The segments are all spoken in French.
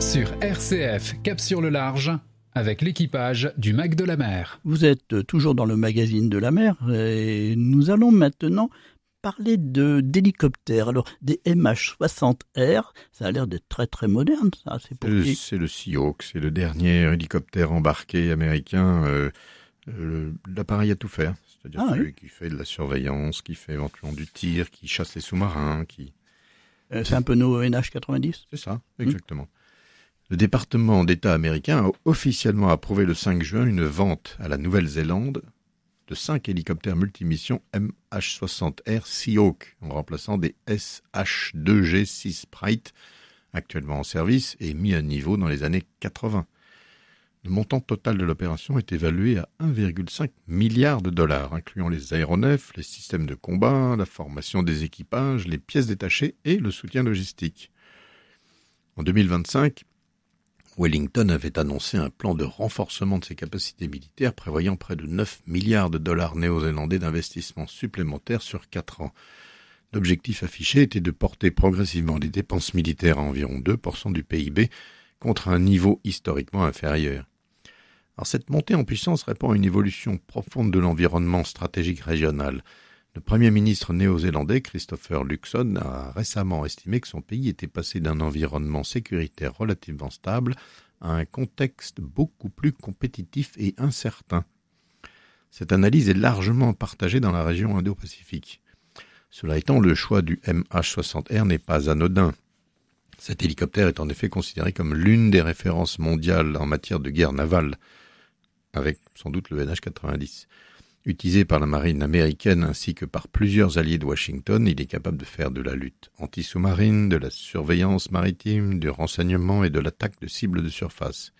sur RCF Cap sur le Large avec l'équipage du Mac de la Mer. Vous êtes toujours dans le magazine de la mer et nous allons maintenant parler d'hélicoptères. Alors, des MH-60R, ça a l'air d'être très très moderne, ça. C'est le Seahawk, c'est le dernier hélicoptère embarqué américain. L'appareil à tout faire, c'est-à-dire oui. qui fait de la surveillance, qui fait éventuellement du tir, qui chasse les sous-marins, c'est un peu nos NH-90 ? C'est ça, exactement. Le département d'État américain a officiellement approuvé le 5 juin une vente à la Nouvelle-Zélande de 5 hélicoptères multimissions MH-60R Seahawk, en remplaçant des SH-2G6 Sprite, actuellement en service et mis à niveau dans les années 80. Le montant total de l'opération est évalué à 1,5 milliard de dollars, incluant les aéronefs, les systèmes de combat, la formation des équipages, les pièces détachées et le soutien logistique. En 2025, Wellington avait annoncé un plan de renforcement de ses capacités militaires prévoyant près de 9 milliards de dollars néo-zélandais d'investissements supplémentaires sur 4 ans. L'objectif affiché était de porter progressivement les dépenses militaires à environ 2% du PIB contre un niveau historiquement inférieur. Alors cette montée en puissance répond à une évolution profonde de l'environnement stratégique régional. Le Premier ministre néo-zélandais, Christopher Luxon, a récemment estimé que son pays était passé d'un environnement sécuritaire relativement stable à un contexte beaucoup plus compétitif et incertain. Cette analyse est largement partagée dans la région Indo-Pacifique. Cela étant, le choix du MH-60R n'est pas anodin. Cet hélicoptère est en effet considéré comme l'une des références mondiales en matière de guerre navale, avec sans doute le NH-90. Utilisé par la marine américaine ainsi que par plusieurs alliés de Washington, il est capable de faire de la lutte anti-sous-marine, de la surveillance maritime, du renseignement et de l'attaque de cibles de surface.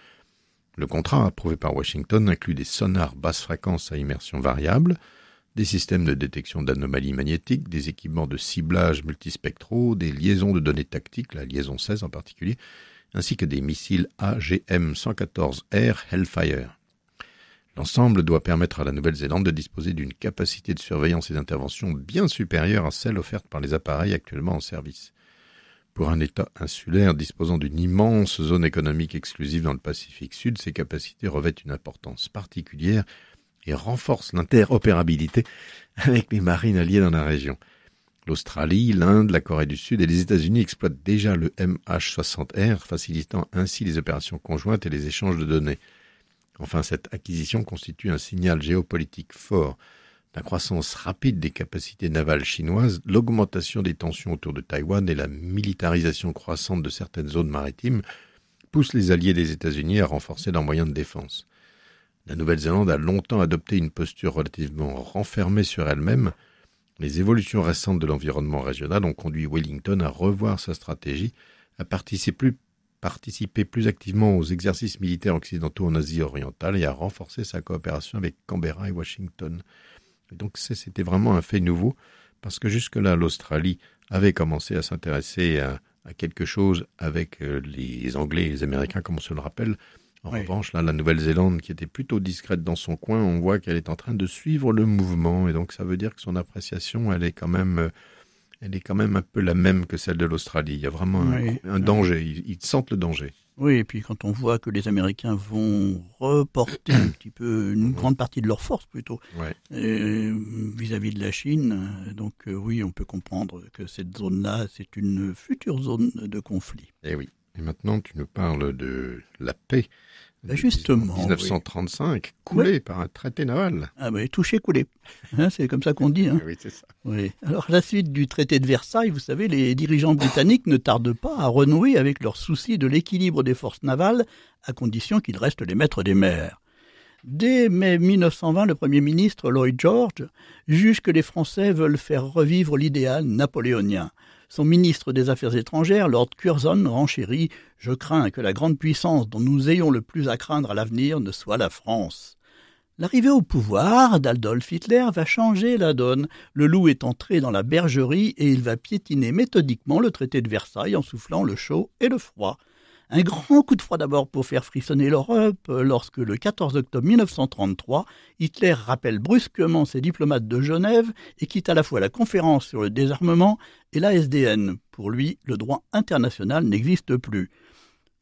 Le contrat approuvé par Washington inclut des sonars basse fréquence à immersion variable, des systèmes de détection d'anomalies magnétiques, des équipements de ciblage multispectraux, des liaisons de données tactiques, la liaison 16 en particulier, ainsi que des missiles AGM-114R Hellfire. L'ensemble doit permettre à la Nouvelle-Zélande de disposer d'une capacité de surveillance et d'intervention bien supérieure à celle offerte par les appareils actuellement en service. Pour un État insulaire disposant d'une immense zone économique exclusive dans le Pacifique Sud, ces capacités revêtent une importance particulière et renforcent l'interopérabilité avec les marines alliées dans la région. L'Australie, l'Inde, la Corée du Sud et les États-Unis exploitent déjà le MH-60R, facilitant ainsi les opérations conjointes et les échanges de données. Enfin, cette acquisition constitue un signal géopolitique fort. La croissance rapide des capacités navales chinoises, l'augmentation des tensions autour de Taïwan et la militarisation croissante de certaines zones maritimes poussent les alliés des États-Unis à renforcer leurs moyens de défense. La Nouvelle-Zélande a longtemps adopté une posture relativement renfermée sur elle-même. Les évolutions récentes de l'environnement régional ont conduit Wellington à revoir sa stratégie, à participer plus activement aux exercices militaires occidentaux en Asie orientale et à renforcer sa coopération avec Canberra et Washington. Et donc c'était vraiment un fait nouveau, parce que jusque-là, l'Australie avait commencé à s'intéresser à quelque chose avec les Anglais et les Américains, comme on se le rappelle. En revanche, là, la Nouvelle-Zélande, qui était plutôt discrète dans son coin, on voit qu'elle est en train de suivre le mouvement, et donc ça veut dire que son appréciation, elle est quand même un peu la même que celle de l'Australie. Il y a vraiment un danger, ils sentent le danger. Oui, et puis quand on voit que les Américains vont reporter un petit peu, une grande partie de leur force plutôt, vis-à-vis de la Chine, donc oui, on peut comprendre que cette zone-là, c'est une future zone de conflit. Eh oui. Et maintenant, tu nous parles de la paix de justement, 1935, coulée par un traité naval. Ah oui, touché, coulé. C'est comme ça qu'on dit. Hein. Oui, c'est ça. Oui. Alors, à la suite du traité de Versailles, vous savez, les dirigeants britanniques ne tardent pas à renouer avec leur souci de l'équilibre des forces navales, à condition qu'ils restent les maîtres des mers. Dès mai 1920, le Premier ministre Lloyd George juge que les Français veulent faire revivre l'idéal napoléonien. Son ministre des Affaires étrangères, Lord Curzon, renchérit « Je crains que la grande puissance dont nous ayons le plus à craindre à l'avenir ne soit la France ». L'arrivée au pouvoir d'Adolf Hitler va changer la donne. Le loup est entré dans la bergerie et il va piétiner méthodiquement le traité de Versailles en soufflant le chaud et le froid. Un grand coup de froid d'abord pour faire frissonner l'Europe, lorsque le 14 octobre 1933, Hitler rappelle brusquement ses diplomates de Genève et quitte à la fois la conférence sur le désarmement et la SDN. Pour lui, le droit international n'existe plus.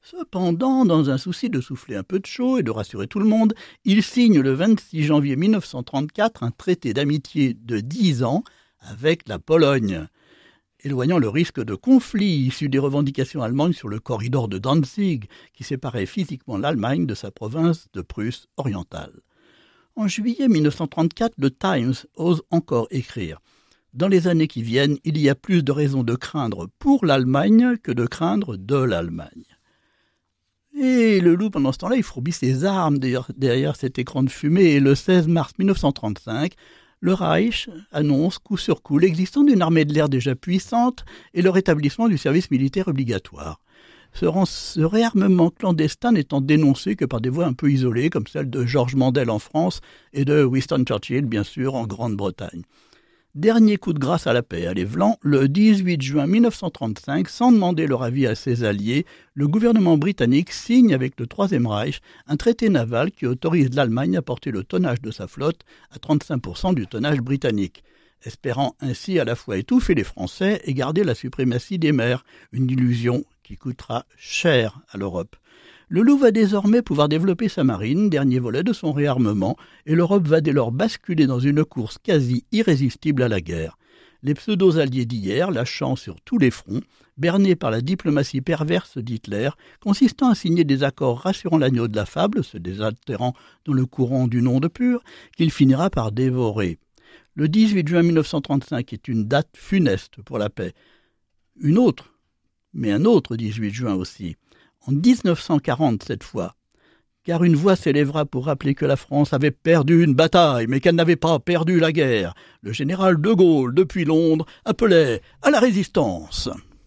Cependant, dans un souci de souffler un peu de chaud et de rassurer tout le monde, il signe le 26 janvier 1934 un traité d'amitié de 10 ans avec la Pologne, éloignant le risque de conflit issu des revendications allemandes sur le corridor de Danzig, qui séparait physiquement l'Allemagne de sa province de Prusse orientale. En juillet 1934, le Times ose encore écrire « Dans les années qui viennent, il y a plus de raisons de craindre pour l'Allemagne que de craindre de l'Allemagne. » Et le loup, pendant ce temps-là, il fourbit ses armes derrière cet écran de fumée. Et le 16 mars 1935, le Reich annonce coup sur coup l'existence d'une armée de l'air déjà puissante et le rétablissement du service militaire obligatoire. Ce réarmement clandestin n'étant dénoncé que par des voix un peu isolées, comme celle de Georges Mandel en France et de Winston Churchill, bien sûr, en Grande-Bretagne. Dernier coup de grâce à la paix à l'Évelan, le 18 juin 1935, sans demander leur avis à ses alliés, le gouvernement britannique signe avec le Troisième Reich un traité naval qui autorise l'Allemagne à porter le tonnage de sa flotte à 35% du tonnage britannique, espérant ainsi à la fois étouffer les Français et garder la suprématie des mers, une illusion qui coûtera cher à l'Europe. Le loup va désormais pouvoir développer sa marine, dernier volet de son réarmement, et l'Europe va dès lors basculer dans une course quasi irrésistible à la guerre. Les pseudo-alliés d'hier, lâchant sur tous les fronts, bernés par la diplomatie perverse d'Hitler, consistant à signer des accords rassurant l'agneau de la fable, se désaltérant dans le courant du nom de pur, qu'il finira par dévorer. Le 18 juin 1935 est une date funeste pour la paix. Un autre 18 juin aussi. En 1940 cette fois, car une voix s'élèvera pour rappeler que la France avait perdu une bataille, mais qu'elle n'avait pas perdu la guerre. Le général de Gaulle, depuis Londres, appelait à la résistance.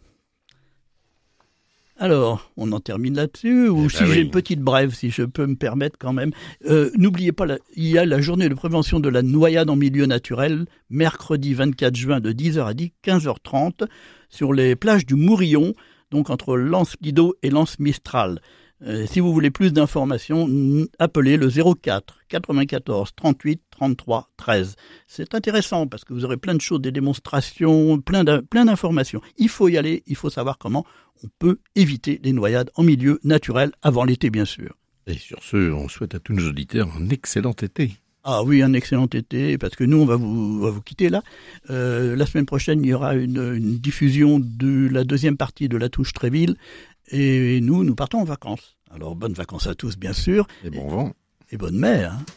Alors, on en termine là-dessus, ou j'ai une petite brève, si je peux me permettre quand même. N'oubliez pas, il y a la journée de prévention de la noyade en milieu naturel, mercredi 24 juin de 10h à 15h30, sur les plages du Mourillon, donc entre Lens-Lido et Lens-Mistral. Si vous voulez plus d'informations, appelez le 04 94 38 33 13. C'est intéressant parce que vous aurez plein de choses, des démonstrations, plein d'informations. Il faut y aller, il faut savoir comment on peut éviter les noyades en milieu naturel avant l'été, bien sûr. Et sur ce, on souhaite à tous nos auditeurs un excellent été. Ah oui, un excellent été, parce que nous, on va vous quitter là. La semaine prochaine, il y aura une diffusion de la deuxième partie de La Touche Tréville. Et nous partons en vacances. Alors, bonnes vacances à tous, bien sûr. Et bon vent. Et bonne mer, hein.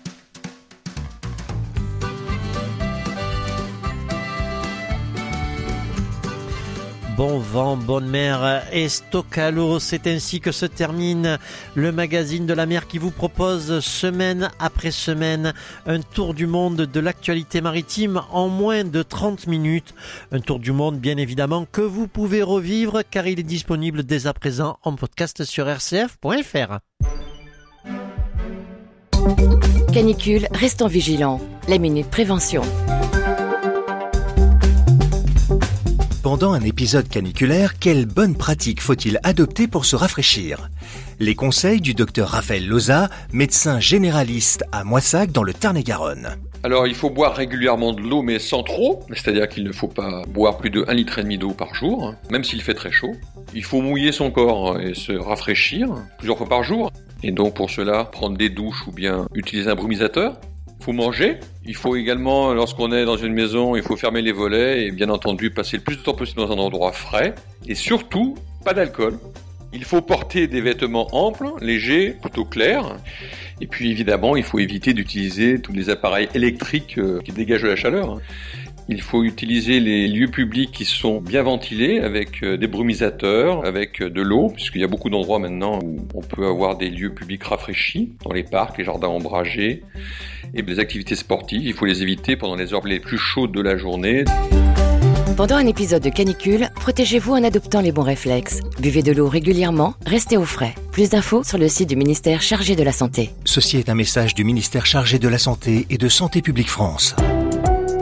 Bon vent, bonne mer et Stoccalo, c'est ainsi que se termine le magazine de la mer qui vous propose semaine après semaine un tour du monde de l'actualité maritime en moins de 30 minutes. Un tour du monde bien évidemment que vous pouvez revivre car il est disponible dès à présent en podcast sur rcf.fr. Canicule, restons vigilants. La Minute Prévention. Pendant un épisode caniculaire, quelles bonnes pratiques faut-il adopter pour se rafraîchir ? Les conseils du docteur Raphaël Loza, médecin généraliste à Moissac dans le Tarn-et-Garonne. Alors il faut boire régulièrement de l'eau mais sans trop, c'est-à-dire qu'il ne faut pas boire plus de 1,5 litre d'eau par jour, même s'il fait très chaud. Il faut mouiller son corps et se rafraîchir plusieurs fois par jour, et donc pour cela prendre des douches ou bien utiliser un brumisateur. Il faut manger, il faut également, lorsqu'on est dans une maison, il faut fermer les volets et bien entendu passer le plus de temps possible dans un endroit frais. Et surtout, pas d'alcool. Il faut porter des vêtements amples, légers, plutôt clairs. Et puis évidemment, il faut éviter d'utiliser tous les appareils électriques qui dégagent de la chaleur. Il faut utiliser les lieux publics qui sont bien ventilés avec des brumisateurs, avec de l'eau, puisqu'il y a beaucoup d'endroits maintenant où on peut avoir des lieux publics rafraîchis, dans les parcs, les jardins ombragés, et les activités sportives. Il faut les éviter pendant les heures les plus chaudes de la journée. Pendant un épisode de canicule, protégez-vous en adoptant les bons réflexes. Buvez de l'eau régulièrement, restez au frais. Plus d'infos sur le site du ministère chargé de la Santé. Ceci est un message du ministère chargé de la Santé et de Santé publique France.